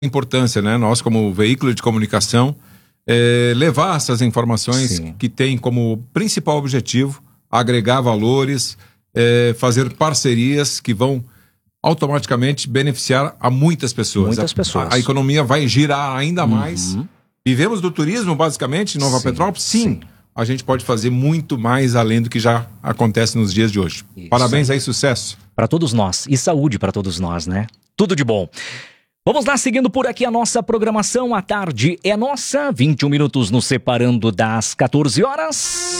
importância, né? Nós, como veículo de comunicação, levar essas informações que têm como principal objetivo agregar valores, fazer parcerias que vão automaticamente beneficiar a muitas pessoas. Muitas pessoas. A economia vai girar ainda mais. Vivemos do turismo, basicamente, em Nova Petrópolis? Sim. A gente pode fazer muito mais além do que já acontece nos dias de hoje. Isso. Parabéns aí, sucesso. Para todos nós. E saúde para todos nós, né? Tudo de bom. Vamos lá, seguindo por aqui a nossa programação. A tarde é nossa. 21 minutos nos separando das 14 horas.